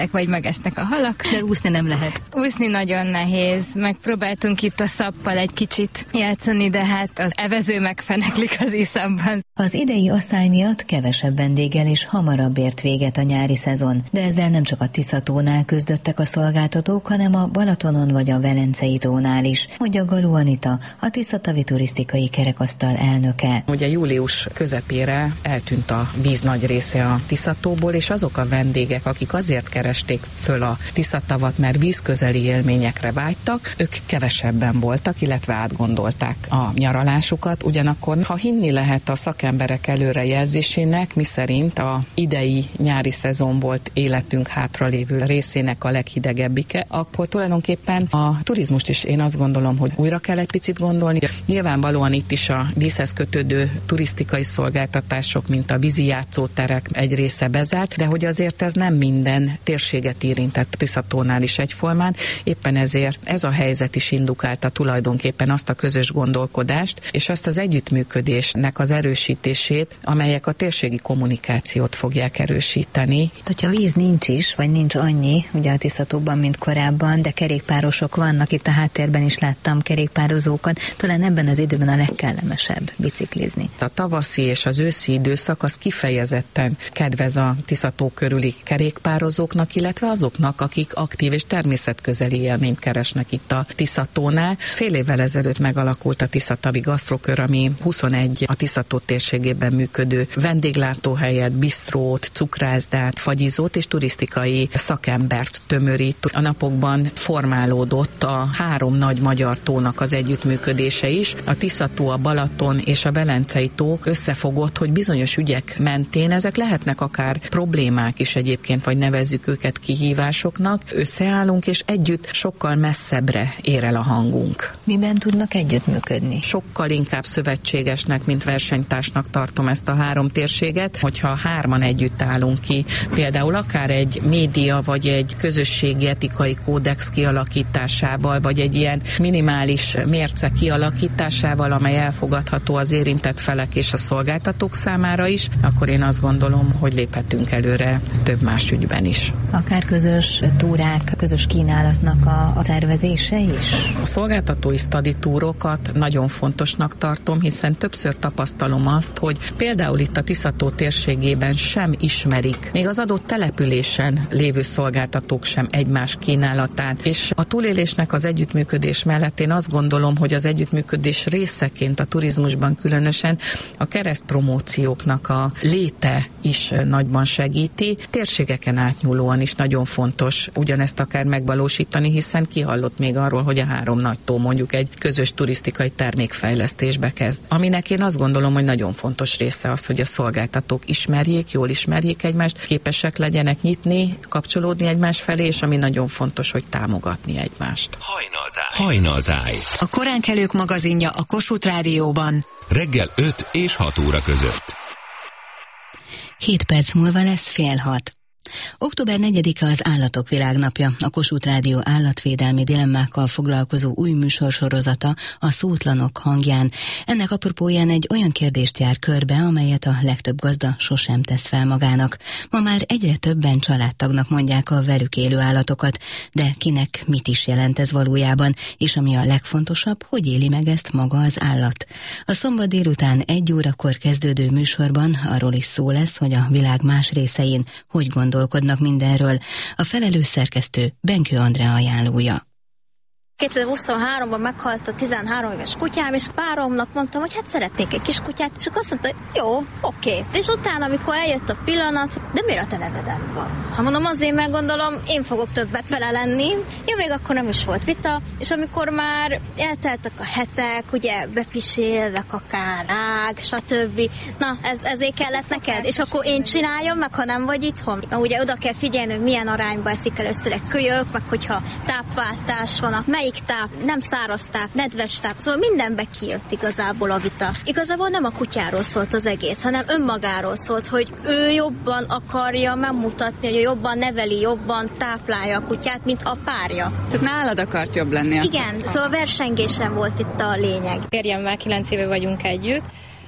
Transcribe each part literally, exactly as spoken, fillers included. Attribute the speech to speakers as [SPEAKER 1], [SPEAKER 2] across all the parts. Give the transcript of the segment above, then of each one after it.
[SPEAKER 1] vagy megesznek a halak.
[SPEAKER 2] De úszni nem lehet.
[SPEAKER 1] Úszni nagyon nehéz. Megpróbáltunk itt a szappal egy kicsit játszani, de hát az evező megfeneklik az iszapban.
[SPEAKER 2] Az idei asszály miatt kevesebb vendéggel és hamarabb ért véget a nyári szezon, de ezzel nem csak a Tiszatónál küzdöttek a szolgáltatók, hanem a Balatonon vagy a Velencei tónál is, mondja Galó Anita, a Tiszatavi Turisztikai Kerekasztal elnöke.
[SPEAKER 3] Ugye július közepére eltűnt a víz nagy része a Tiszatóból, és azok a vendégek, akik azért keresték föl a Tiszatavat, mert vízközeli élményekre vágytak, ők kevesebben voltak, illetve átgondolták a nyaralásukat. Ugyanakkor, ha hinni lehet a szakemberek előrejelzésének, miszerint a idei nyári szezon volt életünk hátralévő részének a leghidegebbike, akkor tulajdonképpen a turizmust is én azt gondolom, hogy újra kell egy picit gondolni. Nyilvánvalóan itt is a vízhez kötődő turisztikai szolgáltatások, mint a vízi játszóterek egy része bezárt, de hogy azért ez nem minden térséget érintett Tiszatónál is egyformán, éppen ezért ez a helyzet is indukálta tulajdonképpen azt a közös gondolkodást, és azt az együttműködésnek az erősítését, amelyek a térségi kommunikációt fogják erősíteni.
[SPEAKER 2] Hogyha víz nincs is, vagy nincs annyi, ugye a Tiszatóban, mint korábban, de kerékpárosok vannak, itt a háttérben is láttam kerékpározókat, talán ebben az időben a legkellemesebb biciklizni.
[SPEAKER 3] A tavaszi és az őszi időszak az kifejezetten kedvez a Tiszató körüli kerékpározóknak, illetve azoknak, akik aktív és természetközeli élményt keresnek itt a Tiszatónál. Fél évvel ezelőtt megalakult a Tiszatavi Gasztrokör, ami huszonegy a Tiszató térségében működő vendéglátóhelyet, bistrót, cukrászdát, fagyizót és turisztikai szakembert tömörít. A napokban formálódott a három nagy magyar tónak az együttműködése is. A Tiszató, a Balaton és a Velencei tó összefogott, hogy bizonyos ügyek mentén ezek lehetnek akár problémák is egyébként, vagy nevezzük őket kihívásoknak. Összeállunk, és együtt sokkal messzebbre ér el a hangunk.
[SPEAKER 2] Miben tudnak együttműködni?
[SPEAKER 3] Sokkal inkább szövetségesnek, mint versenytársnak tartom ezt a három térséget, hogyha hárman együtt állunk ki, például akár egy média, vagy egy közösségi etikai kódex kialakításával, vagy egy ilyen minimális mérce kialakításával, amely elfogadható az érintett felek és a szolgáltatók számára is, akkor én azt gondolom, hogy léphetünk előre több más ügyben is.
[SPEAKER 2] Akár közös túrák, közös kínálatnak a, a tervezése is?
[SPEAKER 3] A szolgáltatói study túrokat nagyon fontosnak tartom, hiszen többször tapasztalom azt, hogy például itt a Tiszató térségében sem ismerik, még az adott településen lévő szolgáltatók sem egymás kínálatát, és a túlélésnek az együttműködés mellett én azt gondolom, hogy az együttműködés részeként a turizmusban különösen a keresztpromócióknak a léte is nagyban segíti. Térségeken átnyúlóan is nagyon fontos ugyanezt akár megvalósítani, hiszen kihallott még arról, hogy a három nagy tó mondjuk egy közös turisztikai termékfejlesztésbe kezd. Aminek én azt gondolom, hogy nagyon fontos része az, hogy a szolgáltatók ismerjék, jól ismerjék egymást, képesek legyenek nyitni, kapcsolódni egymás felé, és ami nagyon fontos, hogy támogatni egymást.
[SPEAKER 4] Hajnaltáj. Hajnaltáj.
[SPEAKER 5] A koránkelők magazinja a Kossuth Rádióban.
[SPEAKER 4] Reggel öt és hat óra között.
[SPEAKER 2] Hét perc múlva lesz fél hat. október negyedike az Állatok Világnapja, a Kossuth Rádió állatvédelmi dilemmákkal foglalkozó új műsorsorozata a Szótlanok hangján. Ennek apropóján egy olyan kérdést jár körbe, amelyet a legtöbb gazda sosem tesz fel magának. Ma már egyre többen családtagnak mondják a velük élő állatokat, de kinek mit is jelent ez valójában, és ami a legfontosabb, hogy éli meg ezt maga az állat. A szombat délután egy órakor kezdődő műsorban arról is szó lesz, hogy a világ más részein hogy gondolkodnak mindenről. A felelős szerkesztő Benkő Andrea ajánlója.
[SPEAKER 6] kétezer-huszonháromban meghalt a tizenhárom éves kutyám, és páromnak mondtam, hogy hát szeretnék egy kis kutyát, és akkor azt mondta, hogy jó, oké. És utána, amikor eljött a pillanat, de miért a te nevedem van? Ha mondom, azért, mert gondolom, én fogok többet vele lenni. Jó, még akkor nem is volt vita, és amikor már elteltek a hetek, ugye bepisélvek akár rág, stb. Na, ez, ezért kellett neked, és akkor én csináljam, meg ha nem vagy itthon. Ugye oda kell figyelni, hogy milyen arányba eszik először egy kölyök, meg hogyha tápváltás van, melyik táp, nem száraz táp, nedves táp, szóval mindenbe kijött igazából a vita. Igazából nem a kutyáról szólt az egész, hanem önmagáról szólt, hogy ő jobban akarja megmutatni, hogy ő jobban neveli, jobban táplálja a kutyát, mint a párja.
[SPEAKER 7] Tehát nálad akart jobb lenni.
[SPEAKER 6] Igen, szóval versengésen volt itt a lényeg.
[SPEAKER 1] Férjemmel kilenc éve vagyunk együtt,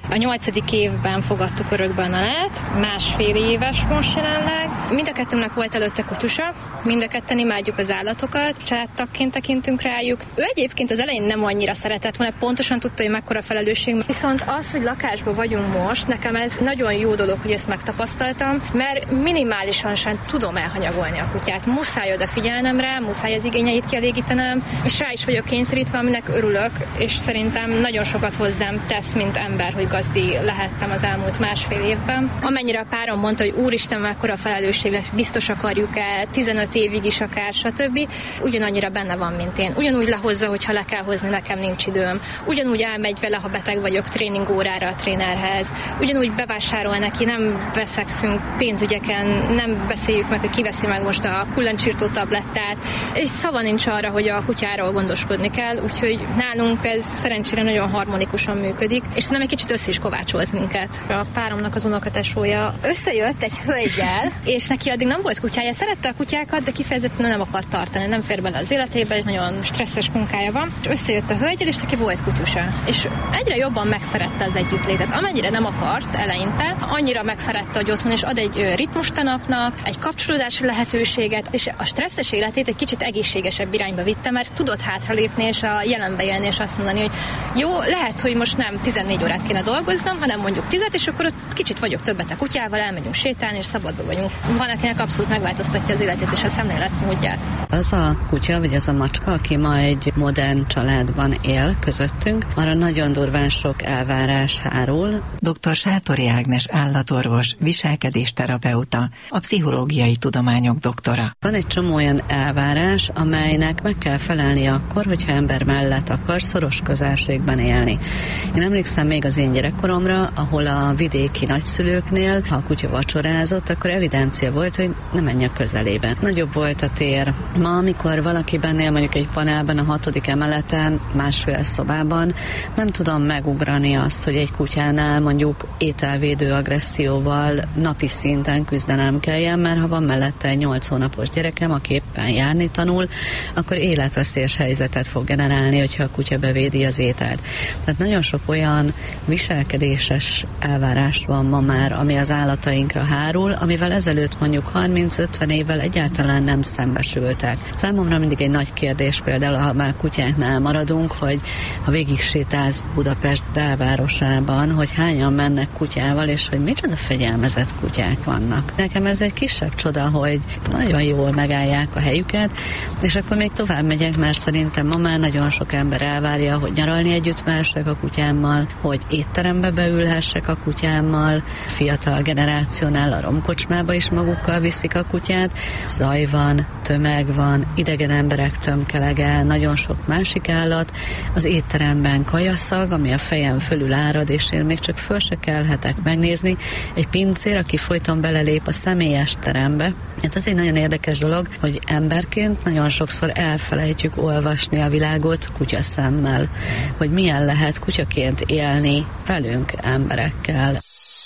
[SPEAKER 7] A nyolcadik évben fogadtuk örökbe a Nanát, másfél éves most jelenleg. Mind a kettőnknek volt előtte kutyusa, mind a ketten imádjuk az állatokat, családtagként tekintünk rájuk. Ő egyébként az elején nem annyira szeretett volna, pontosan tudta, hogy mekkora felelősség. Viszont az, hogy lakásban vagyunk most, nekem ez nagyon jó dolog, hogy ezt megtapasztaltam, mert minimálisan sem tudom elhanyagolni a kutyát. Muszáj odafigyelnem rá, muszáj az igényeit kielégítenem, és rá is vagyok kényszerítve, aminek örülök, és szerintem nagyon sokat hozzám tesz, mint ember, hogy gazdi lehettem az elmúlt másfél évben. Amennyire a párom mondta, hogy úristen, mekkora felelősség lesz, biztos akarjuk-e, tizenöt évig is akár, stb. Ugyanannyira benne van, mint én. Ugyanúgy lehozza, hogyha le kell hozni, nekem nincs időm. Ugyanúgy elmegy vele, ha beteg vagyok, tréningórára a trénerhez. Ugyanúgy bevásárol neki, nem veszekszünk pénzügyeken, nem beszéljük meg, hogy ki veszi meg most a kullancsírtó tablettát. És szava nincs arra, hogy a kutyáról gondoskodni kell, úgyhogy nálunk ez szerencsére nagyon harmonikusan működik, és szerintem egy kicsit össze is kovácsolt minket. A páromnak az unokatesója összejött egy hölgyel, és neki addig nem volt kutyája, szerette a kutyákat, de kifejezetten nem akart tartani, nem fér bele az életébe, és nagyon stresszes munkája van. És összejött a hölgyel, és neki volt kutyusa. És egyre jobban megszerette az együttlétet. Amennyire nem akart eleinte, annyira megszerette, hogy otthon, és ad egy ritmust a napnak, egy kapcsolódási lehetőséget, és a stresszes életét egy kicsit egészségesebb irányba vitte, mert tudott hátralépni, és a jelenbe élni, és azt mondani, hogy jó, lehet, hogy most nem tizennégy órát kéne dolgoznom, hanem mondjuk tízet, és akkor ott kicsit vagyok többet a kutyával, elmegyünk sétálni, és szabadban vagyunk. Van, akinek abszolút megváltoztatja az életét és a szemléletmódját.
[SPEAKER 8] Az a kutya, vagy az a macska, aki ma egy modern családban él közöttünk, arra nagyon durván sok elvárás hárul.
[SPEAKER 9] doktor Sátori Ágnes állatorvos, viselkedésterapeuta, a pszichológiai tudományok doktora.
[SPEAKER 8] Van egy csomó olyan elvárás, amelynek meg kell felelni akkor, hogyha ember mellett akar szoros közelségben élni. Én emlékszem még az én gyerekkoromra, ahol a vidéki nagyszülőknél, ha a kutya vacsorázott, akkor evidencia volt, hogy ne menj a közelébe. Nagyobb volt a tér. Ma, amikor valaki bennél mondjuk egy panelben, a hatodik emeleten, másfél szobában, nem tudom megugrani azt, hogy egy kutyánál mondjuk ételvédő agresszióval napi szinten küzdenem kelljen, mert ha van mellette egy nyolc hónapos gyerekem, aki éppen járni tanul, akkor életveszélyes helyzetet fog generálni, hogyha a kutya bevédi az ételt. Tehát nagyon sok olyan viselkedéses elvárás van ma már, ami az állatainkra hárul, amivel ezelőtt mondjuk harminc-ötven évvel egyáltalán nem szembesültek. Számomra mindig egy nagy kérdés, például ha már kutyáknál maradunk, hogy ha végig sétálsz Budapest belvárosában, hogy hányan mennek kutyával, és hogy micsoda fegyelmezett kutyák vannak. Nekem ez egy kisebb csoda, hogy nagyon jól megállják a helyüket, és akkor még tovább megyek, mert szerintem ma már nagyon sok ember elvárja, hogy nyaralni együtt mehessek a kutyámmal, hogy étterembe beülhessek a kutyámmal, fiatal generációnál a romkocsmába is magukkal viszik a kutyát. Zaj van, tömeg van, idegen emberek tömkelege, nagyon sok másik állat. Az étteremben kajaszag, ami a fejem fölül árad, és én még csak föl se kelhetek megnézni. Egy pincér, aki folyton belelép a személyes terembe. Hát az egy nagyon érdekes dolog, hogy emberként nagyon sokszor elfelejtjük olvasni a világot kutyaszemmel, hogy milyen lehet kutyaként élni velünk, emberekkel.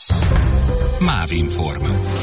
[SPEAKER 4] Mávinform.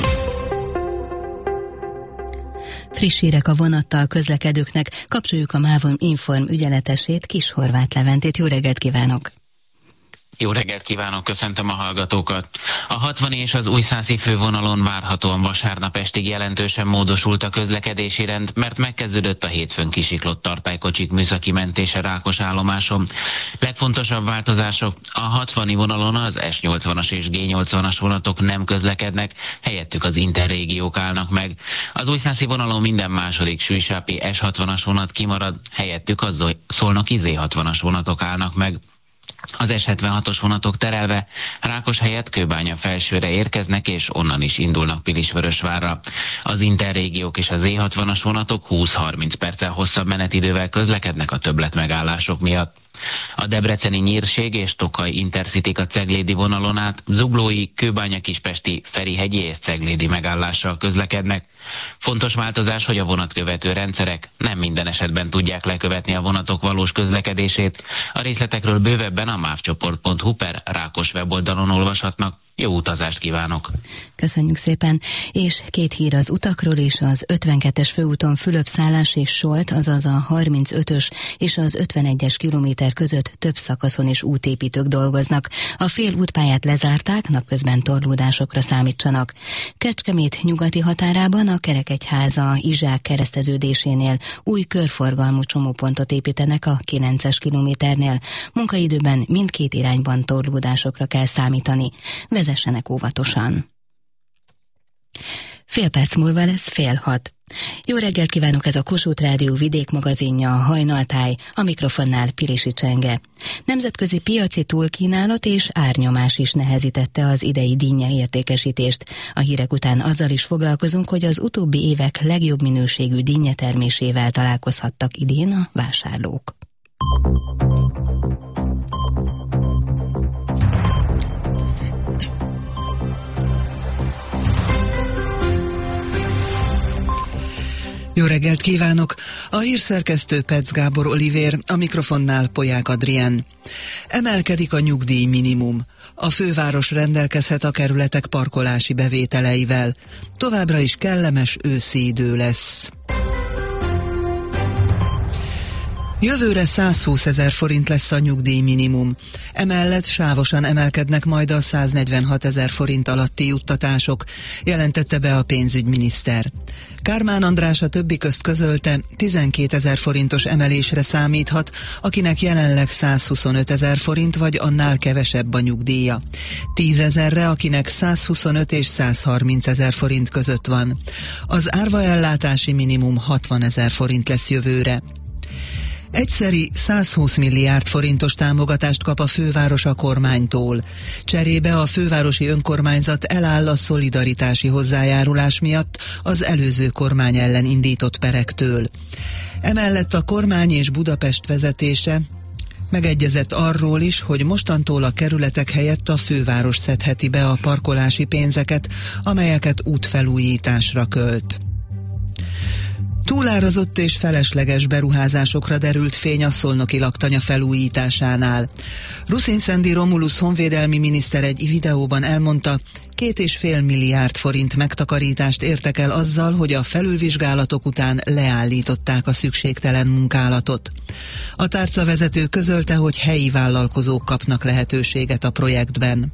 [SPEAKER 2] Friss hírek a vonattal közlekedőknek, kapcsoljuk a Mávinform ügyeletesét, Kis Horváth Leventét. Jó reggelt kívánok!
[SPEAKER 10] Jó reggelt kívánok, köszöntöm a hallgatókat! A hatvani és az újszászi fővonalon várhatóan vasárnap estig jelentősen módosult a közlekedési rend, mert megkezdődött a hétfőn kisiklott tartálykocsik műszaki mentése Rákos állomáson. Legfontosabb változások: a hatvani vonalon az es nyolcvanas és gé nyolcvanas vonatok nem közlekednek, helyettük az interrégiók állnak meg. Az újszászi vonalon minden második sűjsápi es hatvanas vonat kimarad, helyettük a szolnoki zé hatvanas vonatok állnak meg. Az es hetvenhatos vonatok terelve Rákos helyett Kőbánya felsőre érkeznek, és onnan is indulnak Pilisvörösvárra. Az interrégiók és a zé hatvanas vonatok húsz-harminc perccel hosszabb menetidővel közlekednek a többlet megállások miatt. A debreceni Nyírség és Tokaj Intercityk a Ceglédi vonalon át Zuglói, Kőbánya-Kispesti, Ferihegyi és Ceglédi megállással közlekednek. Fontos változás, hogy a vonatkövető rendszerek nem minden esetben tudják lekövetni a vonatok valós közlekedését. A részletekről bővebben a mávcsoport pont hu per Rákos weboldalon olvashatnak. Jó utazást kívánok!
[SPEAKER 2] Köszönjük szépen, és két hír az utakról is. Az ötvenkettes főúton Fülöp-Szállás és Solt, azaz a harmincötös és az ötvenegyes kilométer között több szakaszon is útépítők dolgoznak. A fél útpályát lezárták, napközben torlódásokra számítsanak. Kecskemét nyugati határában a Kerekegyháza Izsák kereszteződésénél új körforgalmú csomópontot építenek a kilences kilométernél. Munkaidőben mindkét irányban torlódásokra kell számítani. Vezessenek óvatosan. Fél perc múlva lesz fél hat. Jó reggelt kívánok, ez a Kossuth Rádió vidékmagazinja, a Hajnaltáj, a mikrofonnál Pilisi Csenge. Nemzetközi piaci túlkínálat és árnyomás is nehezítette az idei dinnye értékesítést. A hírek után azzal is foglalkozunk, hogy az utóbbi évek legjobb minőségű dinnye termésével találkozhattak idén a vásárlók.
[SPEAKER 11] Jó reggelt kívánok! A hírszerkesztő Petsz Gábor Olivér, a mikrofonnál Polyák Adrián. Emelkedik a nyugdíj minimum. A főváros rendelkezhet a kerületek parkolási bevételeivel. Továbbra is kellemes őszi idő lesz. Jövőre százhúszezer forint lesz a nyugdíj minimum. Emellett sávosan emelkednek majd a száznegyvenhatezer forint alatti juttatások, jelentette be a pénzügyminiszter. Kármán András a többi közt közölte, tizenkétezer forintos emelésre számíthat, akinek jelenleg százhuszonötezer forint vagy annál kevesebb a nyugdíja. tízezerre, akinek százhuszonöt és százharmincezer forint között van. Az árvaellátási minimum hatvanezer forint lesz jövőre. Egyszeri százhúsz milliárd forintos támogatást kap a főváros a kormánytól. Cserébe a fővárosi önkormányzat eláll a szolidaritási hozzájárulás miatt az előző kormány ellen indított perektől. Emellett a kormány és Budapest vezetése megegyezett arról is, hogy mostantól a kerületek helyett a főváros szedheti be a parkolási pénzeket, amelyeket útfelújításra költ. Túlárazott és felesleges beruházásokra derült fény a szolnoki laktanya felújításánál. Ruszin-Szendi Romulus honvédelmi miniszter egy videóban elmondta, két és fél milliárd forint megtakarítást értek el azzal, hogy a felülvizsgálatok után leállították a szükségtelen munkálatot. A tárcavezető közölte, hogy helyi vállalkozók kapnak lehetőséget a projektben.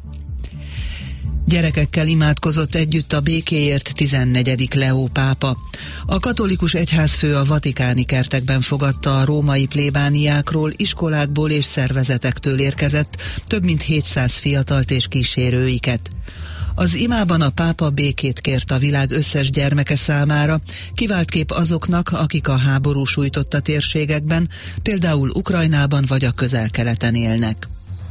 [SPEAKER 11] Gyerekekkel imádkozott együtt a békéért tizennegyedik Leó pápa. A katolikus egyházfő a vatikáni kertekben fogadta a római plébániákról, iskolákból és szervezetektől érkezett több mint hétszáz fiatalt és kísérőiket. Az imában a pápa békét kért a világ összes gyermeke számára, kivált kép azoknak, akik a háború sújtotta térségekben, például Ukrajnában vagy a Közel-Keleten élnek.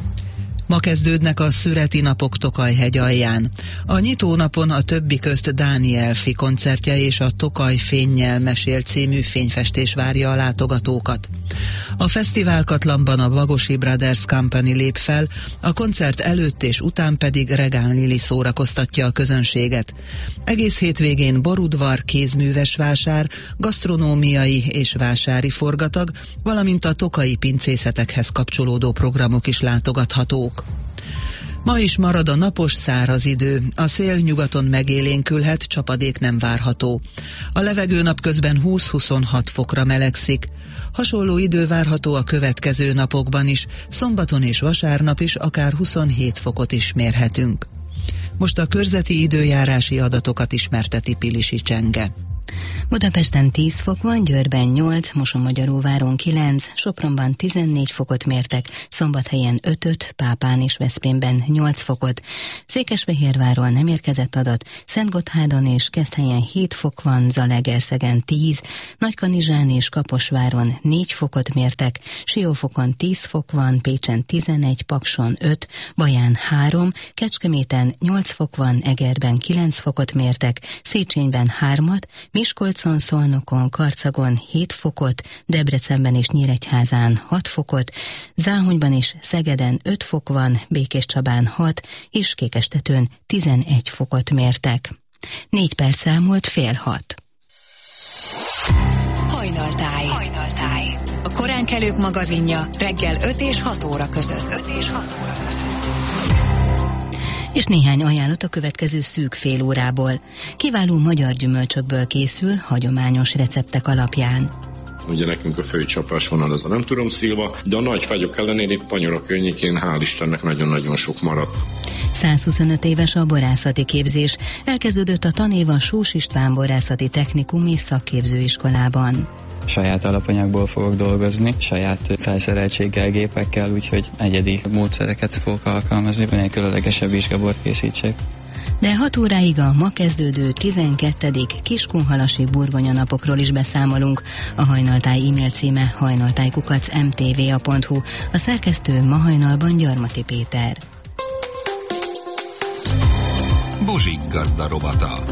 [SPEAKER 11] Ma kezdődnek a szüreti napok Tokaj-hegy alján. A nyitónapon a többi közt Dáni Elfi koncertje és a Tokaj fénnyel mesél című fényfestés várja a látogatókat. A fesztiválkatlanban a Bagosi Brothers Company lép fel, a koncert előtt és után pedig Regán Lili szórakoztatja a közönséget. Egész hétvégén borudvar, kézműves vásár, gasztronómiai és vásári forgatag, valamint a tokaji pincészetekhez kapcsolódó programok is látogathatók. Ma is marad a napos, száraz idő, a szél nyugaton megélénkülhet, csapadék nem várható. A levegő napközben húsz-huszonhat fokra melegszik. Hasonló idő várható a következő napokban is, szombaton és vasárnap is akár huszonhét fokot is mérhetünk. Most a körzeti időjárási adatokat ismerteti Pilisi Csenge.
[SPEAKER 2] Budapesten tíz fok van, Győrben nyolc, Mosonmagyaróváron kilenc, Sopronban tizennégy fokot mértek, Szombathelyen ötöt, Pápán és Veszprémben nyolc fokot. Székesfehérvárról nem érkezett adat, Szentgotthádon és Keszthelyen hét fok van, Zalaegerszegen tíz, Nagykanizsán és Kaposváron négy fokot mértek, Siófokon tíz fok van, Pécsen tizenegy, Pakson öt, Baján három, Kecskeméten nyolc fok van, Egerben kilenc fokot mértek, Széchenyben hármat, Miskolcon, Szolnokon, Karcagon hét fokot, Debrecenben és Nyíregyházán hat fokot, Záhonyban és Szegeden öt fok van, Békéscsabán hat és Kékestetőn tizenegy fokot mértek. Négy perc elmúlt fél hat.
[SPEAKER 5] Hajnaltáj. Hajnaltáj. A koránkelők magazinja reggel öt és hat óra között. öt és hat óra között.
[SPEAKER 2] És néhány ajánlat a következő szűk fél órából. Kiváló magyar gyümölcsökből készül, hagyományos receptek alapján.
[SPEAKER 12] Ugye nekünk a fő csapásvonal ez a nem tudom szilva, de a nagy fagyok ellenére itt Panyora környékén hál' Istennek nagyon-nagyon sok maradt.
[SPEAKER 2] százhuszonöt éves a borászati képzés. Elkezdődött a tanév a Sós István Borászati Technikum és Szakképzőiskolában.
[SPEAKER 13] Saját alapanyagból fogok dolgozni, saját felszereltséggel, gépekkel, úgyhogy egyedi módszereket fogok alkalmazni, minél különlegesebb vizsgabort készítsek.
[SPEAKER 2] De hat óráig a ma kezdődő tizenkettedik Kiskunhalasi burgonya napokról is beszámolunk. A Hajnaltáj e-mail címe hajnaltájkukac em té vé á pont hu, a szerkesztő ma hajnalban Gyarmati Péter.
[SPEAKER 4] Bozsik gazda rovata.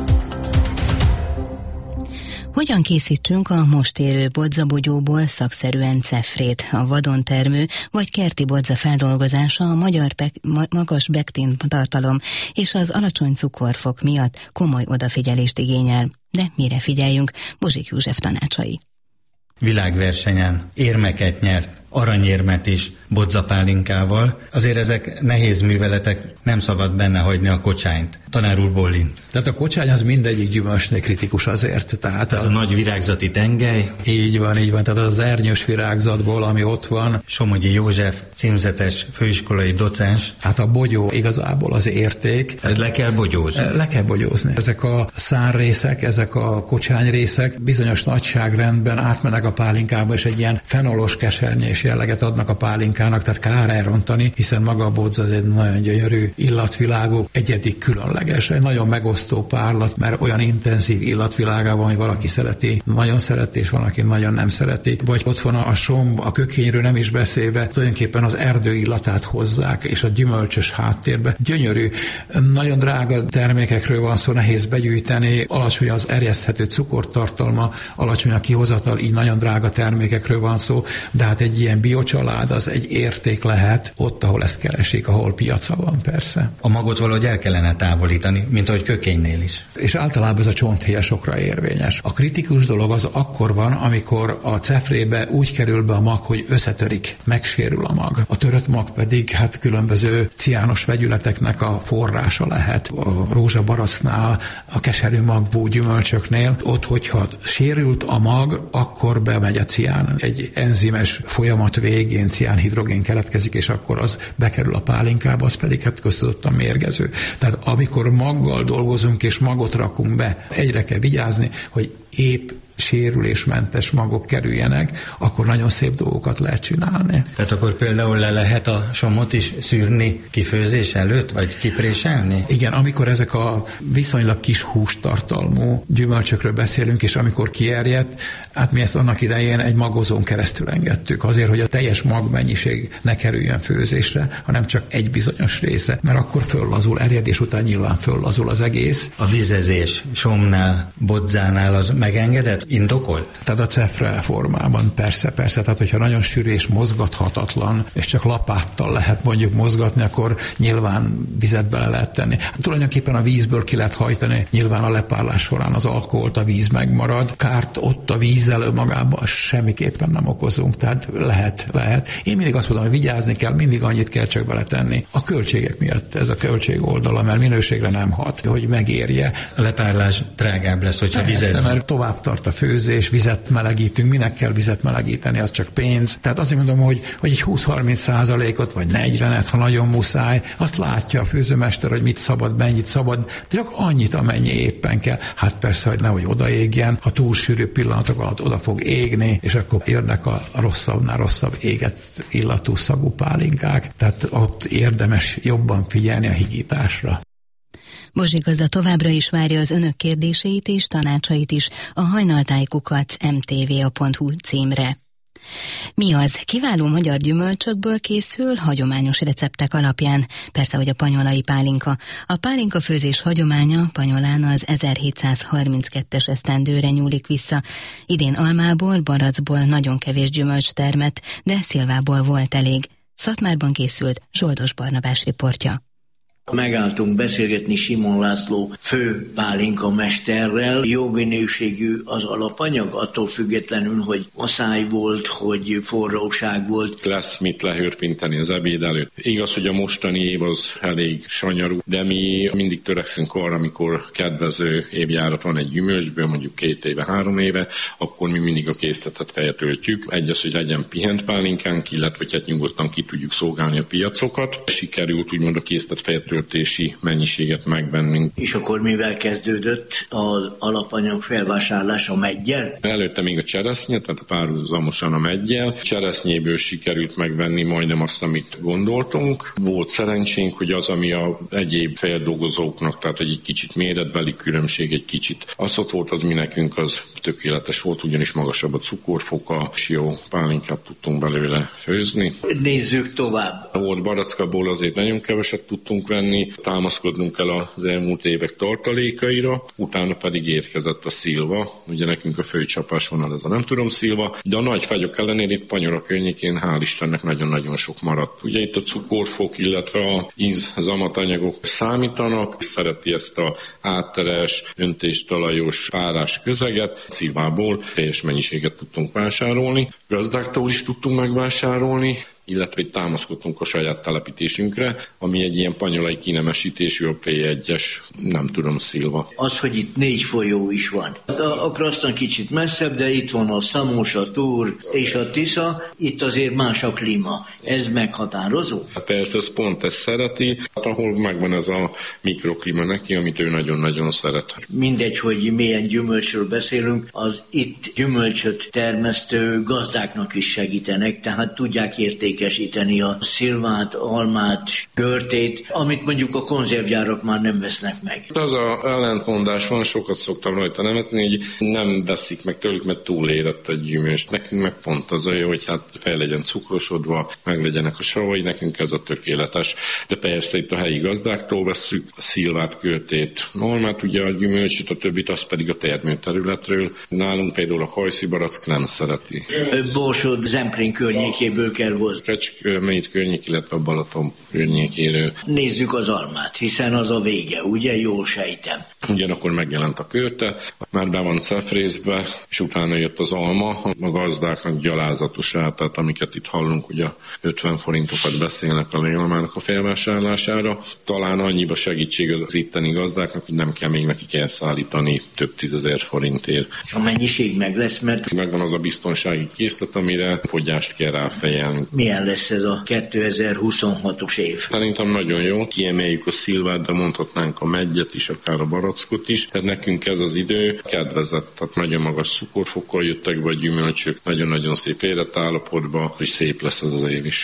[SPEAKER 2] Hogyan készítsünk a most érő bodzabogyóból szakszerűen cefrét? A vadon termő vagy kerti bodza feldolgozása a magyar pek, ma, magas pektin tartalom és az alacsony cukorfok miatt komoly odafigyelést igényel. De mire figyeljünk? Bozsik József tanácsai.
[SPEAKER 14] Világversenyen érmeket nyert, aranyérmet is bodzapálinkával. Azért ezek nehéz műveletek, nem szabad benne hagyni a kocsányt. Tanár úr bólint.
[SPEAKER 15] Tehát a kocsány az mindegyik gyümölcsnél kritikus azért. Tehát,
[SPEAKER 14] tehát a, a nagy virágzati tengely.
[SPEAKER 15] Így van, így van. Tehát az ernyős virágzatból, ami ott van.
[SPEAKER 14] Somogyi József, címzetes főiskolai docens.
[SPEAKER 15] Hát a bogyó igazából az érték.
[SPEAKER 14] Tehát le kell bogyózni.
[SPEAKER 15] Le kell bogyózni. Ezek a szárrészek, ezek a kocsányrészek bizonyos nagyságrendben átmennek a pálinkába, és egy ilyen fenolos kesernyés jelleget adnak a pálinkának, tehát kár elrontani, hiszen maga a bodza az egy nagyon gyönyörű illatvilágú, egyedi különleges, egy nagyon megosztó párlat, mert olyan intenzív illatvilágában, hogy valaki szereti, nagyon szereti, és van, aki nagyon nem szereti. Vagy ott van a somb, a kökényről nem is beszélve, tulajdonképpen az erdő illatát hozzák, és a gyümölcsös háttérbe. Gyönyörű, nagyon drága termékekről van szó, nehéz begyűjteni, alacsony az erjeszthető cukortartalma, alacsony a kihozatal, így nagyon drága termékekről van szó, de hát egy ilyen biocsalád az egy érték lehet ott, ahol ezt keresik, ahol piaca van persze.
[SPEAKER 14] A magot valahogy el kellene távolítani, mint ahogy kökénynél is.
[SPEAKER 15] És általában ez a csonthéjasokra érvényes. A kritikus dolog az akkor van, amikor a cefrébe úgy kerül be a mag, hogy összetörik, megsérül a mag. A törött mag pedig hát különböző ciános vegyületeknek a forrása lehet. A rózsabaracnál, a keserű magvú gyümölcsöknél, ott, hogyha sérült a mag, akkor bemegy a cián. Egy enzimes folyamat végén ciánhidrogén keletkezik, és akkor az bekerül a pálinkába, az pedig hát köztudottan mérgező. Tehát amikor maggal dolgozunk és magot rakunk be, egyre kell vigyázni, hogy épp sérülésmentes magok kerüljenek, akkor nagyon szép dolgokat lehet csinálni.
[SPEAKER 14] Tehát akkor például le lehet a somot is szűrni kifőzés előtt, vagy kipréselni?
[SPEAKER 15] Igen, amikor ezek a viszonylag kis hústartalmú gyümölcsökről beszélünk, és amikor kierjedt, hát mi ezt annak idején egy magozón keresztül engedtük, azért, hogy a teljes magmennyiség ne kerüljön főzésre, hanem csak egy bizonyos része, mert akkor föllazul, erjedés után nyilván föllazul az egész.
[SPEAKER 14] A vizezés somnál, bodzánál az megengedett? Indokolt?
[SPEAKER 15] Tehát a cefre formában persze, persze, tehát hogyha nagyon sűrű és mozgathatatlan, és csak lapáttal lehet mondjuk mozgatni, akkor nyilván vizet bele lehet tenni. Hát tulajdonképpen a vízből ki lehet hajtani, nyilván a lepárlás során az alkoholt, a víz megmarad, kárt ott a vízzel magában semmiképpen nem okozunk, tehát lehet, lehet. Én mindig azt mondom, hogy vigyázni kell, mindig annyit kell csak beletenni. A költségek miatt ez a költség oldala, mert minőségre nem hat, hogy megérje.
[SPEAKER 14] A lepárlás drágább lesz, hogyha vizezzük.
[SPEAKER 15] Mert tovább tart a főzés, vizet melegítünk, minek kell vizet melegíteni, az csak pénz. Tehát azt mondom, hogy, hogy egy húsz-harminc százalékot, vagy negyvenet, ha nagyon muszáj, azt látja a főzőmester, hogy mit szabad, mennyit szabad, de csak annyit, amennyi éppen kell. Hát persze, hogy nehogy odaégjen, ha túl sűrű pillanatok alatt oda fog égni, és akkor jönnek a rosszabbnál rosszabb égett illatú szagú pálinkák. Tehát ott érdemes jobban figyelni a higításra.
[SPEAKER 2] Bozsik gazda továbbra is várja az önök kérdéseit és tanácsait is a hajnaltájkukac em té vé á pont hu címre. Mi az? Kiváló magyar gyümölcsökből készül, hagyományos receptek alapján. Persze, hogy a panyolai pálinka. A pálinka főzés hagyománya Panyolán az ezerhétszázharminckettes esztendőre nyúlik vissza. Idén almából, baracból nagyon kevés gyümölcs termett, de szilvából volt elég. Szatmárban készült Zsoldos Barnabás riportja.
[SPEAKER 16] Megálltunk beszélgetni Simon László fő pálinka mesterrel. Jó minőségű az alapanyag, attól függetlenül, hogy asszály volt, hogy forróság volt.
[SPEAKER 12] Lesz mit lehörpinteni az ebéd előtt. Igaz, hogy a mostani év az elég sanyarú, de mi mindig törekszünk arra, amikor kedvező évjárat van egy gyümölcsből, mondjuk két éve, három éve, akkor mi mindig a készletet feltöltjük. Egy az, hogy legyen pihent pálinkánk, illetve hogy hát nyugodtan ki tudjuk szolgálni a piacokat. Sikerült úgymond a készlet feltöltési mennyiséget megvennünk.
[SPEAKER 16] És akkor mivel kezdődött az alapanyag felvásárlása, meggyel?
[SPEAKER 12] Előtte még a cseresznye, tehát párhuzamosan a meggyel. Cseresznyéből sikerült megvenni majdnem azt, amit gondoltunk. Volt szerencsénk, hogy az, ami a egyéb feldolgozóknak, tehát egy kicsit méretbeli különbség, egy kicsit az ott volt, az mi nekünk az tökéletes volt, ugyanis magasabb a cukorfoka, és jó pálinkát tudtunk belőle főzni.
[SPEAKER 16] Nézzük tovább.
[SPEAKER 12] Volt barackaból azért nagyon keveset tudtunk venni, támaszkodnunk kell az elmúlt évek tartalékaira, utána pedig érkezett a szilva, ugye nekünk a főcsapás vonal ez a nem tudom szilva, de a nagy fagyok ellenére itt Panyora környékén hál' Istennek nagyon-nagyon sok maradt. Ugye itt a cukorfok, illetve a íz zamatanyagok számítanak, szereti ezt a átteres, öntéstalajos, párás közeget, szilvából teljes mennyiséget tudtunk vásárolni, gazdáktól is tudtunk megvásárolni, illetve támaszkodtunk a saját telepítésünkre, ami egy ilyen panyolai kinemesítésű, a pé egyes, nem tudom, szilva.
[SPEAKER 16] Az, hogy itt négy folyó is van. A, a Krasztan kicsit messzebb, de itt van a Szamos, a Túr és a Tisza, itt azért más a klíma. Ez meghatározó?
[SPEAKER 12] Persze, ez pont ezt szereti, hát ahol megvan ez a mikroklíma neki, amit ő nagyon-nagyon szeret.
[SPEAKER 16] Mindegy, hogy milyen gyümölcsről beszélünk, az itt gyümölcsöt termesztő gazdáknak is segítenek, tehát tudják értékesíteni a szilvát, almát, körtét, amit mondjuk a konzervgyárak már nem vesznek meg.
[SPEAKER 12] Az a ellentmondás van, sokat szoktam rajta nevetni, hogy nem veszik meg tőlük, mert túlérett egy gyümölcs. Nekünk meg pont az olyan, hogy hát fel legyen cukrosodva, meg legyenek a savai, nekünk ez a tökéletes. De persze itt a helyi gazdáktól vesszük a szilvát, körtét, almát, ugye a gyümölcsöt, a többit, az pedig a termőterületről. Nálunk például a hajszi barack nem szereti.
[SPEAKER 16] Borsod, Zemplén környékéből kell hozni.
[SPEAKER 12] Kecskemét környék, illetve a Balaton környékéről.
[SPEAKER 16] Nézzük az almát, hiszen az a vége, ugye? Jól sejtem.
[SPEAKER 12] Ugyanakkor megjelent a körte, már be van cefrészbe, és utána jött az alma, a gazdáknak gyalázatosát, tehát amiket itt hallunk, ugye ötven forintokat beszélnek a almának a felvásárlására. Talán annyiba segítség az itteni gazdáknak, hogy nem kell még nekik elszállítani több tízezer forintért.
[SPEAKER 16] És a mennyiség meg lesz, mert
[SPEAKER 12] megvan az a biztonsági készlet, amire fogyást kell ráfejelni.
[SPEAKER 16] Milyen lesz ez a kétezer-huszonhatos év?
[SPEAKER 12] Szerintem nagyon jó. Kiemeljük a szilvát, de mondhatnánk a meggyet is, akár a barackot is. Tehát nekünk ez az idő kedvezett, tehát nagyon magas cukorfokkal jöttek be a gyümölcsök, nagyon-nagyon szép érett állapotban, és szép lesz ez az év is.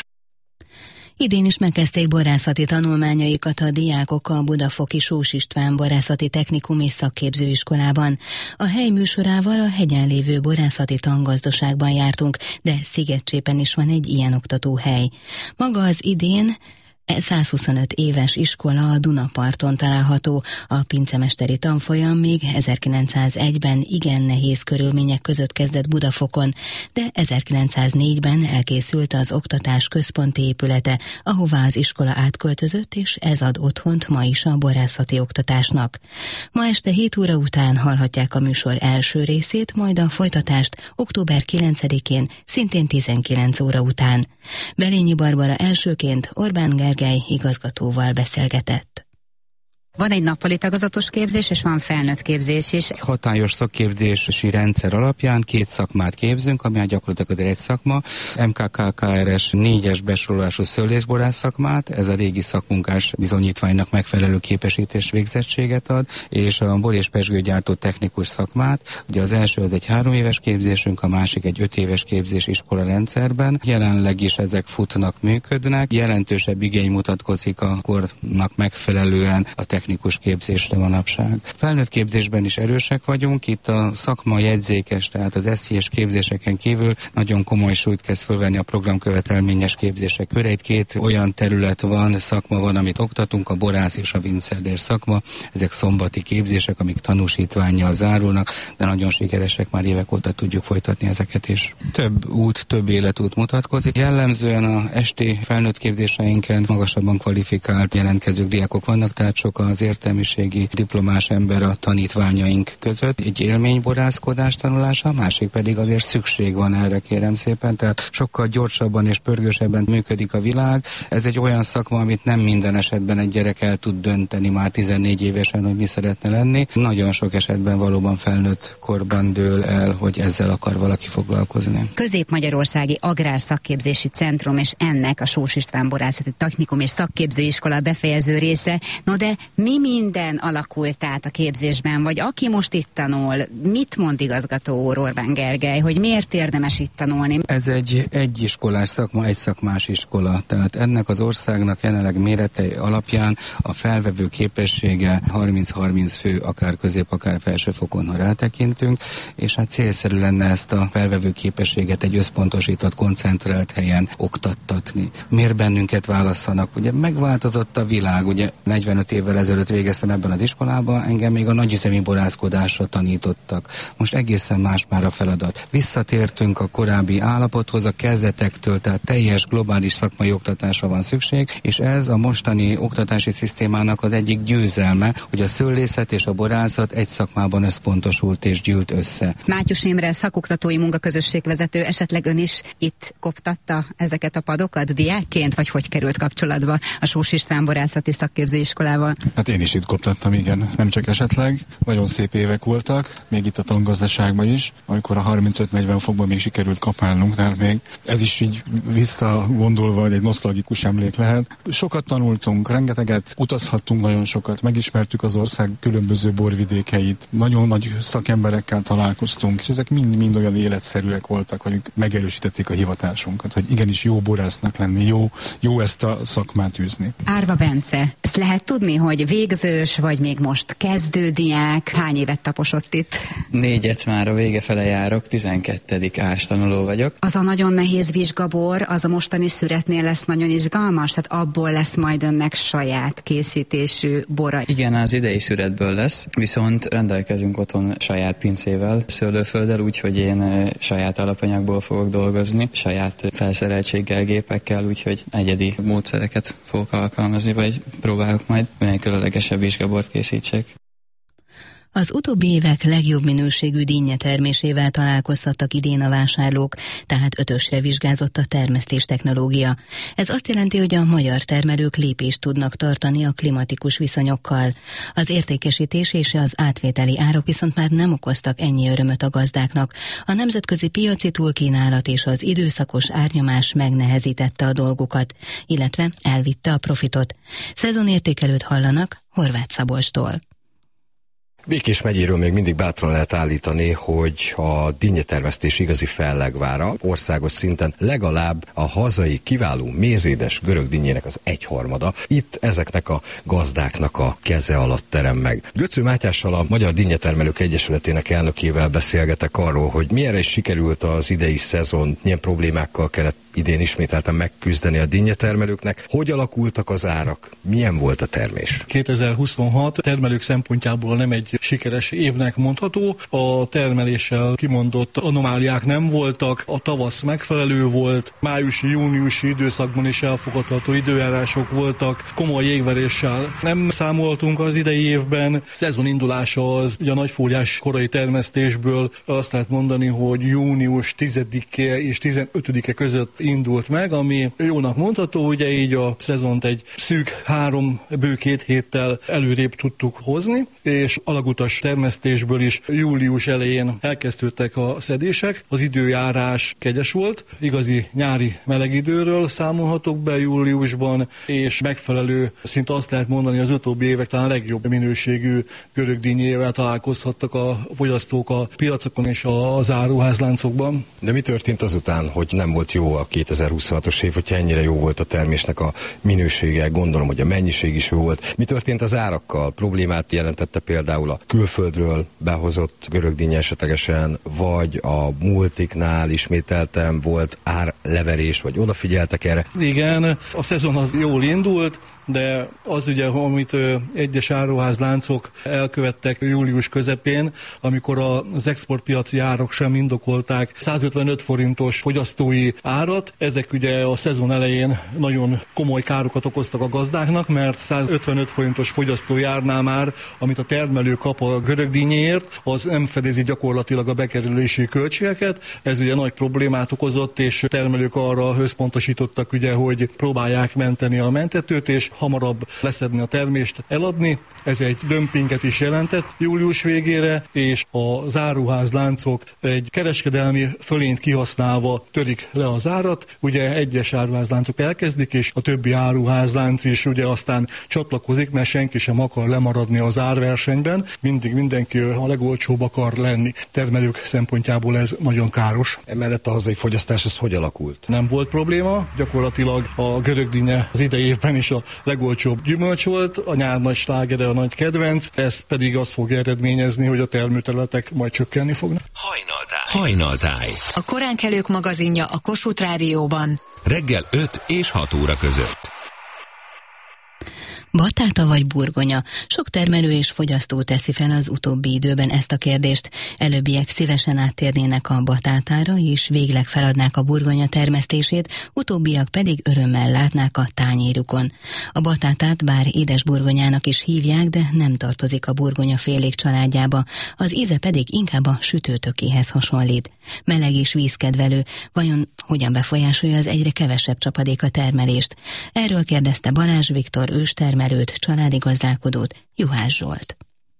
[SPEAKER 2] Idén is megkezdték borászati tanulmányaikat a diákok a Budafoki Sós István Borászati Technikum és Szakképzőiskolában. A hely műsorával a hegyen lévő borászati tangazdaságban jártunk, de Szigetcsépen is van egy ilyen oktatóhely. Maga az idén százhuszonöt éves iskola a Dunaparton található. A pincemesteri tanfolyam még ezerkilencszázegyben igen nehéz körülmények között kezdett Budafokon, de ezerkilencszáznégyben elkészült az oktatás központi épülete, ahová az iskola átköltözött, és ez ad otthont ma is a borászati oktatásnak. Ma este hét óra után hallhatják a műsor első részét, majd a folytatást október kilencedikén, szintén tizenkilenc óra után. Belényi Barbara elsőként Orbán Gergely igazgatóval beszélgetett.
[SPEAKER 17] Van egy nappali tagozatos képzés, és van felnőtt képzés is.
[SPEAKER 18] Hatályos szakképzési rendszer alapján két szakmát képzünk, ami hát gyakorlatilag egy szakma. em ká ká ká er es négyes besorolású szőlészborász szakmát, ez a régi szakmunkás bizonyítványnak megfelelő képesítés végzettséget ad, és a bor- és pezsgőgyártó technikus szakmát. Ugye az első az egy három éves képzésünk, a másik egy öt éves képzés iskola rendszerben. Jelenleg is ezek futnak, működnek. Jelentősebb igény mutatkozik a kornak megfelelően a technikus technikus képzésre manapság. Felnőtt képzésben is erősek vagyunk, itt a szakma jegyzékes, tehát az es zé es képzéseken kívül nagyon komoly súlyt kezd fölvenni a programkövetelményes képzések köre. Itt két olyan terület van, szakma van, amit oktatunk, a borász és a vincerdés szakma. Ezek szombati képzések, amik tanúsítvánnyal zárulnak, de nagyon sikeresek, már évek óta tudjuk folytatni ezeket is. Több út, több életút mutatkozik. Jellemzően a esti felnőtt képzéseinken magasabban kvalifikált jelentkezők, diákok vannak, tehát sok az értelmiségi diplomás ember a tanítványaink között. Egy élményborászkodás tanulása, a másik pedig azért szükség van erre, kérem szépen, tehát sokkal gyorsabban és pörgősebben működik a világ. Ez egy olyan szakma, amit nem minden esetben egy gyerek el tud dönteni már tizennégy évesen, hogy mi szeretne lenni. Nagyon sok esetben valóban felnőtt korban dől el, hogy ezzel akar valaki foglalkozni.
[SPEAKER 17] Közép-Magyarországi Agrárszakképzési Centrum és ennek a Sós István Borászati Technikum és Szakképzőiskola befejező része. No de mi minden alakult át a képzésben, vagy aki most itt tanul, mit mond igazgató úr, Orbán Gergely, hogy miért érdemes itt tanulni?
[SPEAKER 18] Ez egy egyiskolás szakma, egy szakmás iskola, tehát ennek az országnak jelenleg méretei alapján a felvevő képessége harminc-harminc fő, akár közép, akár felsőfokon, ha rátekintünk, és hát célszerű lenne ezt a felvevő képességet egy összpontosított, koncentrált helyen oktattatni. Miért bennünket válasszanak? Ugye megváltozott a világ, ugye negyvenöt évvel ezelőtt végeztem ebben az iskolában, engem még a nagyüzemi borászkodásra tanítottak. Most egészen más már a feladat. Visszatértünk a korábbi állapothoz, a kezdetektől, tehát teljes globális szakmai oktatásra van szükség, és ez a mostani oktatási szisztémának az egyik győzelme, hogy a szőlészet és a borászat egy szakmában összpontosult és gyűlt össze.
[SPEAKER 17] Mátyus Imre, szakoktatói munkaközösségvezető, esetleg ön is itt koptatta ezeket a padokat diákként, vagy hogy került kapcsolatba a Sós István Borászati Szakképzőiskolával?
[SPEAKER 19] Hát én is itt koptattam, igen. Nem csak esetleg. Nagyon szép évek voltak, még itt a tangazdaságban is, amikor a harmincöt-negyven fokban még sikerült kapálnunk, tehát még ez is így visszagondolva egy nosztalgikus emlék lehet. Sokat tanultunk, rengeteget utazhattunk, nagyon sokat, megismertük az ország különböző borvidékeit, nagyon nagy szakemberekkel találkoztunk, és ezek mind-mind olyan életszerűek voltak, hogy megerősítették a hivatásunkat, hogy igenis jó borásznak lenni, jó, jó ezt a szakmát űzni.
[SPEAKER 17] Árva Bence, ezt lehet tudni, hogy végzős, vagy még most kezdődiák, hány évet taposott itt?
[SPEAKER 13] Négyet már a vége fele járok, tizenkettedik ás tanuló vagyok.
[SPEAKER 17] Az a nagyon nehéz vizsgabor, az a mostani szüretnél lesz nagyon izgalmas, tehát abból lesz majd önnek saját készítésű bora.
[SPEAKER 13] Igen, az idei szüretből lesz, viszont rendelkezünk otthon saját pincével, szőlőfölddel, úgyhogy én saját alapanyagból fogok dolgozni, saját felszereltséggel, gépekkel, úgyhogy egyedi módszereket fogok alkalmazni, vagy próbálok majd minél különlegesebb vizsgabort készítsek.
[SPEAKER 2] Az utóbbi évek legjobb minőségű dinnye termésével találkozhattak idén a vásárlók, tehát ötösre vizsgázott a termesztés technológia. Ez azt jelenti, hogy a magyar termelők lépést tudnak tartani a klimatikus viszonyokkal. Az értékesítés és az átvételi árak viszont már nem okoztak ennyi örömöt a gazdáknak. A nemzetközi piaci túlkínálat és az időszakos árnyomás megnehezítette a dolgukat, illetve elvitte a profitot. Szezonértékelőt hallanak Horváth Szabolcstól.
[SPEAKER 20] Békés megyéről még mindig bátran lehet állítani, hogy a dinnyetermesztés igazi fellegvára országos szinten legalább a hazai kiváló mézédes görög dinnyének az egyharmada. Itt ezeknek a gazdáknak a keze alatt terem meg. Götző Mátyással, a Magyar Dinnyetermelők Egyesületének elnökével beszélgetek arról, hogy milyenre is sikerült az idei szezon, milyen problémákkal kellett idén ismételten megküzdeni a dinnyetermelőknek. Hogy alakultak az árak? Milyen volt a termés?
[SPEAKER 21] kétezer-huszonhat termelők szempontjából nem egy sikeres évnek mondható. A termeléssel kimondott anomáliák nem voltak, a tavasz megfelelő volt, májusi-júniusi időszakban is elfogadható időjárások voltak, komoly jégveréssel nem számoltunk az idei évben. Szezon indulása az ugye a nagyfóliás korai termesztésből azt lehet mondani, hogy június tizedike és tizenötödike között indult meg, ami jónak mondható, ugye így a szezont egy szűk három, bő két héttel előrébb tudtuk hozni, és alak alagutas termesztésből is július elején elkezdődtek a szedések. Az időjárás kegyes volt, igazi nyári meleg időről számolhatok be júliusban, és megfelelő, szinte azt lehet mondani, az utóbbi évek talán legjobb minőségű görögdínyével találkozhattak a fogyasztók a piacokon és az áruházláncokban.
[SPEAKER 20] De mi történt azután, hogy nem volt jó a kétezer-huszonhatos év, hogyha ennyire jó volt a termésnek a minősége, gondolom, hogy a mennyiség is jó volt. Mi történt az árakkal? Problémát jelentette például a külföldről behozott görögdíny esetlegesen, vagy a multiknál ismételten volt árleverés, vagy odafigyeltek erre?
[SPEAKER 21] Igen, a szezon az jól indult, de az ugye, amit egyes áruházláncok elkövettek július közepén, amikor az exportpiaci árak sem indokolták százötvenöt forintos fogyasztói árat, ezek ugye a szezon elején nagyon komoly károkat okoztak a gazdáknak, mert százötvenöt forintos fogyasztói árnál már, amit a termelő kap a görögdínyéért, az nem fedezi gyakorlatilag a bekerülési költségeket. Ez ugye nagy problémát okozott, és termelők arra összpontosítottak, ugye, hogy próbálják menteni a mentetőt, és hamarabb leszedni a termést, eladni. Ez egy dömpinget is jelentett július végére, és az áruházláncok egy kereskedelmi fölényt kihasználva törik le az árat. Ugye egyes áruházláncok elkezdik, és a többi áruházlánc is ugye aztán csatlakozik, mert senki sem akar lemaradni az árversenyben. Mindig mindenki a legolcsóbb akar lenni. Termelők szempontjából ez nagyon káros.
[SPEAKER 20] Emellett a hazai fogyasztás az hogy alakult?
[SPEAKER 21] Nem volt probléma, gyakorlatilag a görögdínnye az idei évben is a legolcsóbb gyümölcs volt, a nyár nagy slágere, a nagy kedvenc, ez pedig azt fog eredményezni, hogy a termőterületek majd csökkenni fognak.
[SPEAKER 4] Hajnaltáj. Hajnaltáj.
[SPEAKER 5] A koránkelők magazinja a Kossuth Rádióban.
[SPEAKER 4] Reggel öt és hat óra között.
[SPEAKER 2] Batáta vagy burgonya? Sok termelő és fogyasztó teszi fel az utóbbi időben ezt a kérdést. Előbbiek szívesen áttérnének a batátára, és végleg feladnák a burgonya termesztését, utóbbiak pedig örömmel látnák a tányérukon. A batátát bár édesburgonyának is hívják, de nem tartozik a burgonya félék családjába, az íze pedig inkább a sütőtökéhez hasonlít. Meleg és vízkedvelő, vajon hogyan befolyásolja az egyre kevesebb csapadék a termelést? Erről kérdezte Balázs Viktor őstermelőt, családi gazdálkodót, Juhász Zsolt.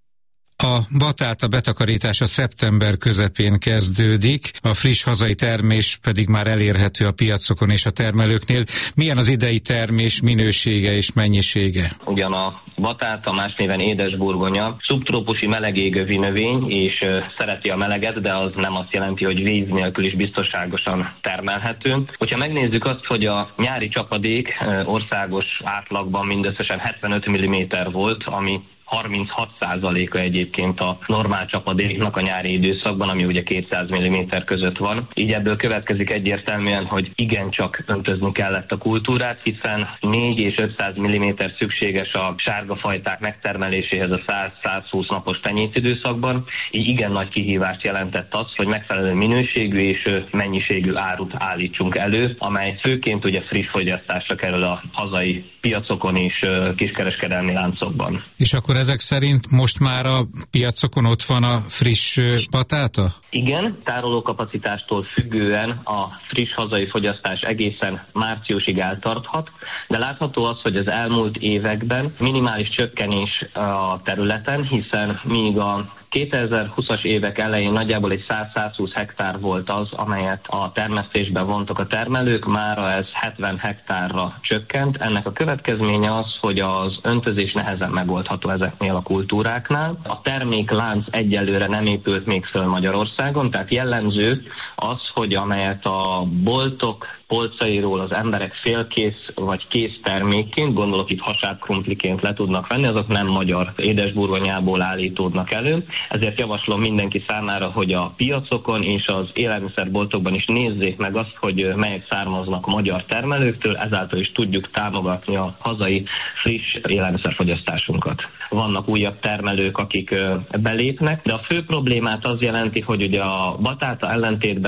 [SPEAKER 3] A batáta betakarítása szeptember közepén kezdődik, a friss hazai termés pedig már elérhető a piacokon és a termelőknél. Milyen az idei termés minősége és mennyisége?
[SPEAKER 22] Ugyan a batáta, más néven édesburgonya, szubtrópusi melegégövi növény, és szereti a meleget, de az nem azt jelenti, hogy víz nélkül is biztonságosan termelhető. Hogyha megnézzük azt, hogy a nyári csapadék országos átlagban mindösszesen hetvenöt milliméter volt, ami harminchat százaléka egyébként a normál csapadéknak a nyári időszakban, ami ugye kétszáz milliméter között van. Így ebből következik egyértelműen, hogy igencsak öntözni kellett a kultúrát, hiszen négy és ötszáz milliméter szükséges a sárgafajták megtermeléséhez a száz-százhúsz napos tenyészidőszakban. Így igen nagy kihívást jelentett az, hogy megfelelő minőségű és mennyiségű árut állítsunk elő, amely főként ugye friss fogyasztásra kerül a hazai piacokon és kiskereskedelmi láncokban.
[SPEAKER 3] És akkor ezek szerint most már a piacokon ott van a friss batáta?
[SPEAKER 22] Igen, tárolókapacitástól függően a friss hazai fogyasztás egészen márciusig eltarthat, de látható az, hogy az elmúlt években minimális csökkenés a területen, hiszen míg a kétezer-húszas évek elején nagyjából egy száz-százhúsz hektár volt az, amelyet a termesztésben vontak a termelők, mára ez hetven hektárra csökkent. Ennek a következménye az, hogy az öntözés nehezen megoldható ezeknél a kultúráknál. A terméklánc egyelőre nem épült még föl Magyarországon, tehát jellemző az, hogy amelyet a boltok polcairól az emberek félkész vagy kész termékként, gondolok itt hasábkrumpliként le tudnak venni, azok nem magyar édesburgonyából állítódnak elő. Ezért javaslom mindenki számára, hogy a piacokon és az élelmiszerboltokban is nézzék meg azt, hogy melyek származnak magyar termelőktől, ezáltal is tudjuk támogatni a hazai friss élelmiszerfogyasztásunkat. Vannak újabb termelők, akik belépnek, de a fő problémát az jelenti, hogy ugye a batáta ellentétben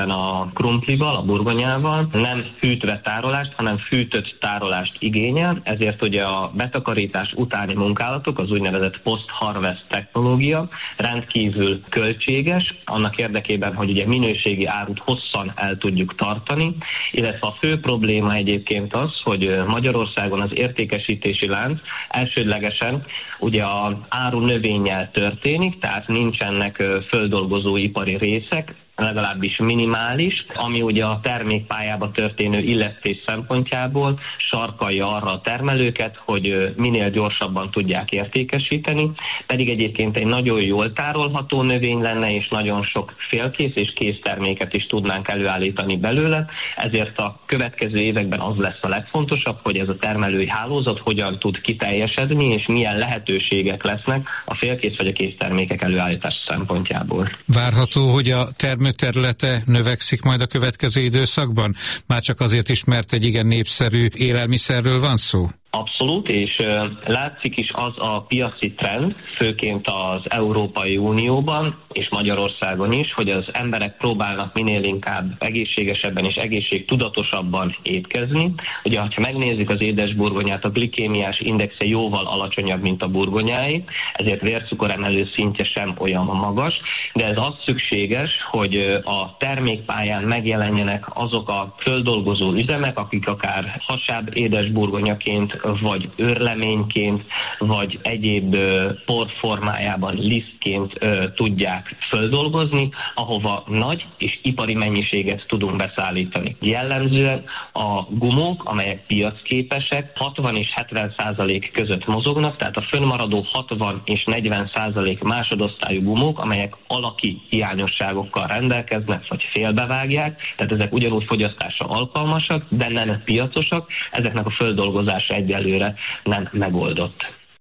[SPEAKER 22] esetben a krumplival, a burgonyával nem hűtve tárolást, hanem fűtött tárolást igényel, ezért ugye a betakarítás utáni munkálatok, az úgynevezett post-harvest technológia rendkívül költséges, annak érdekében, hogy ugye minőségi árut hosszan el tudjuk tartani, illetve a fő probléma egyébként az, hogy Magyarországon az értékesítési lánc elsődlegesen ugye az áru növényel történik, tehát nincsenek földolgozóipari részek, legalábbis minimális, ami ugye a termékpályába történő illesztés szempontjából sarkalja arra a termelőket, hogy minél gyorsabban tudják értékesíteni, pedig egyébként egy nagyon jól tárolható növény lenne, és nagyon sok félkész és készterméket is tudnánk előállítani belőle, ezért a következő években az lesz a legfontosabb, hogy ez a termelői hálózat hogyan tud kiteljesedni, és milyen lehetőségek lesznek a félkész vagy a késztermékek előállítása szempontjából.
[SPEAKER 3] Várható, hogy a termelő területe növekszik majd a következő időszakban? Már csak azért is, mert egy igen népszerű élelmiszerről van szó?
[SPEAKER 22] Abszolút, és látszik is az a piaci trend, főként az Európai Unióban és Magyarországon is, hogy az emberek próbálnak minél inkább egészségesebben és egészségtudatosabban étkezni. Ugye, ha megnézzük az édesburgonyát, a glikémiás indexe jóval alacsonyabb, mint a burgonyái, ezért vércukoremelő szintje sem olyan magas, de ez az szükséges, hogy a termékpályán megjelenjenek azok a földolgozó üzemek, akik akár hasáb édesburgonyaként vagy őrleményként, vagy egyéb por formájában lisztként tudják földolgozni, ahova nagy és ipari mennyiséget tudunk beszállítani. Jellemzően a gumók, amelyek piacképesek, hatvan és hetven százalék között mozognak, tehát a fönnmaradó hatvan és negyven százalék másodosztályú gumók, amelyek alaki hiányosságokkal rendelkeznek, vagy félbevágják, tehát ezek ugyanúgy fogyasztásra alkalmasak, de nem piacosak, ezeknek a földolgozása egyelőre nem megoldott.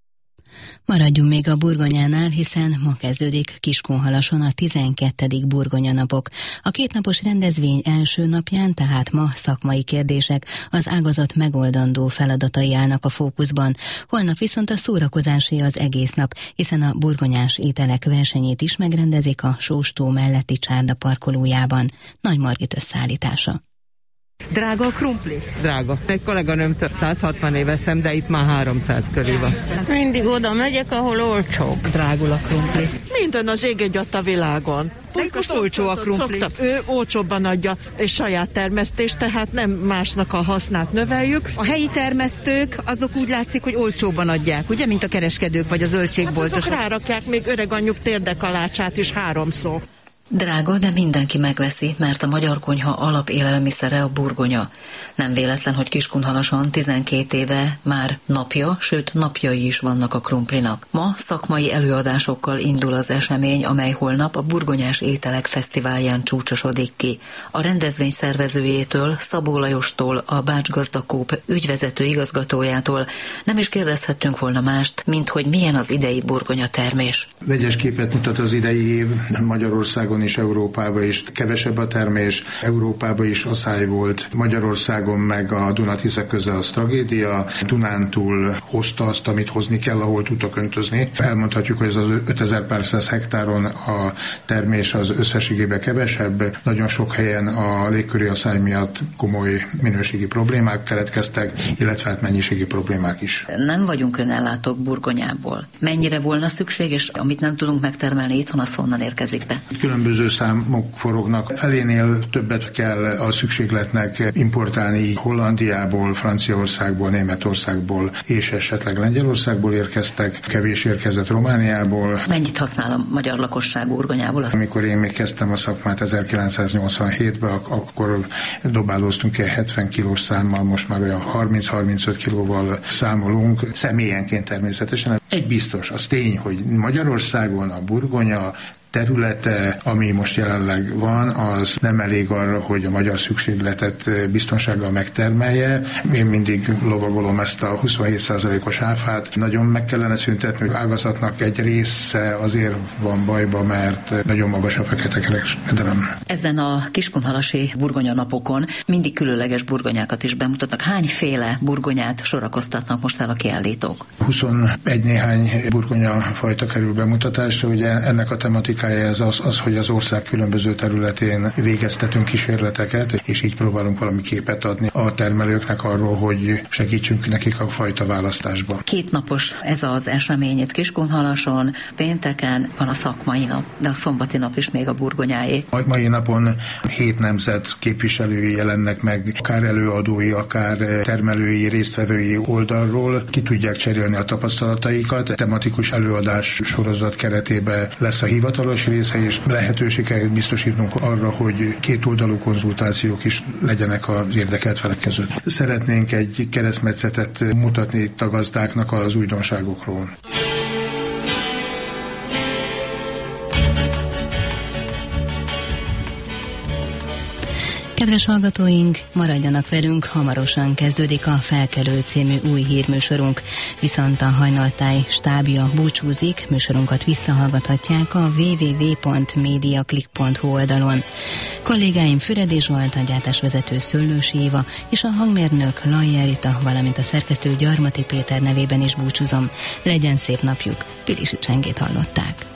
[SPEAKER 2] Maradjunk még a burgonyánál, hiszen ma kezdődik Kiskunhalason a tizenkettedik burgonyanapok. A kétnapos rendezvény első napján, tehát ma szakmai kérdések, az ágazat megoldandó feladatai állnak a fókuszban. Holnap viszont a szórakozásé az egész nap, hiszen a burgonyás ételek versenyét is megrendezik a Sóstó melletti csárda parkolójában. Nagy Margit összeállítása.
[SPEAKER 1] Drága a krumpli? Drága. Egy kolléganőmtől száz hatvan éveszem, de itt már háromszáz körül van.
[SPEAKER 6] Mindig oda megyek, ahol olcsó.
[SPEAKER 1] Drágul a krumpli.
[SPEAKER 6] Minden az ég egy a világon.
[SPEAKER 1] Most olcsó a krumpli. Szoktam. Ő olcsóbban adja, és saját termesztés, tehát nem másnak a hasznát növeljük.
[SPEAKER 17] A helyi termesztők azok úgy látszik, hogy olcsóban adják, ugye, mint a kereskedők vagy a zöldségboltosok.
[SPEAKER 1] Hát azok rárakják még öreganyjuk térdekalácsát is háromszor.
[SPEAKER 23] Drága, de mindenki megveszi, mert a magyar konyha alapélelmiszere a burgonya. Nem véletlen, hogy Kiskunhalason tizenkét éve már napja, sőt napjai is vannak a krumplinak. Ma szakmai előadásokkal indul az esemény, amely holnap a Burgonyás Ételek Fesztiválján csúcsosodik ki. A rendezvény szervezőjétől, Szabó Lajostól, a Bács Gazdakóp ügyvezető igazgatójától nem is kérdezhettünk volna mást, mint hogy milyen az idei burgonya termés.
[SPEAKER 24] Vegyes képet mutat az idei év Magyarországon és Európában is. Kevesebb a termés, Európában is asszály volt, Magyarországon meg a Duna-Tisza köze az tragédia. Dunántúl hozta azt, amit hozni kell, ahol tudtak öntözni. Elmondhatjuk, hogy ez az ötezer pár száz hektáron a termés az összességében kevesebb. Nagyon sok helyen a légköri asszály miatt komoly minőségi problémák keletkeztek, illetve hát mennyiségi problémák is.
[SPEAKER 23] Nem vagyunk önellátók burgonyából. Mennyire volna szükség, és amit nem tudunk megtermelni itthon, az honnan érkezik be?
[SPEAKER 24] Különböző számok forognak. Felénél többet kell a szükségletnek importálni Hollandiából, Franciaországból, Németországból és esetleg Lengyelországból érkeztek, kevés érkezett Romániából.
[SPEAKER 23] Mennyit használ a magyar lakosság burgonyából?
[SPEAKER 24] Amikor én még kezdtem a szakmát ezerkilencszáznyolcvanhétben, akkor dobálóztunk egy hetven kilós számmal, most már olyan harminc-harmincöt kilóval számolunk, személyenként természetesen. Egy biztos, az tény, hogy Magyarországon a burgonya területe, ami most jelenleg van, az nem elég arra, hogy a magyar szükségletet biztonsággal megtermelje. Én mindig lovagolom ezt a huszonhét százalékos áfát. Nagyon meg kellene szüntetni, hogy ágazatnak egy része azért van bajba, mert nagyon magas a fekete kereskedelem.
[SPEAKER 23] Ezen a Kiskunhalasi burgonyanapokon mindig különleges burgonyákat is bemutatnak. Hányféle burgonyát sorakoztatnak most el a kiállítók?
[SPEAKER 24] huszonegy néhány burgonya fajta kerül bemutatásra, ugye ennek a tematikája munkája ez az, az, hogy az ország különböző területén végeztetünk kísérleteket, és így próbálunk valami képet adni a termelőknek arról, hogy segítsünk nekik a fajta választásban.
[SPEAKER 23] Két napos ez az esemény itt Kiskunhalason, pénteken van a szakmai nap, de a szombati nap is még a burgonyáé.
[SPEAKER 24] A mai napon hét nemzet képviselői jelennek meg, akár előadói, akár termelői, résztvevői oldalról, ki tudják cserélni a tapasztalataikat. Tematikus előadás sorozat keretében lesz a hivatalos része, és lehetőséget biztosítunk arra, hogy két oldalú konzultációk is legyenek az érdekelt felek között. Szeretnénk egy keresztmetszetet mutatni itt a gazdáknak az újdonságokról.
[SPEAKER 2] Kedves hallgatóink, maradjanak velünk, hamarosan kezdődik a Felkelő című új hírműsorunk, viszont a Hajnaltáj stábja búcsúzik, műsorunkat visszahallgathatják a double-u double-u double-u pont mediaclick pont hu oldalon. Kollégáim Füredi Zsolt, a gyártásvezető Szöllősi Éva és a hangmérnök Lajjel Rita, valamint a szerkesztő Gyarmati Péter nevében is búcsúzom. Legyen szép napjuk, Pilisi Csengét hallották.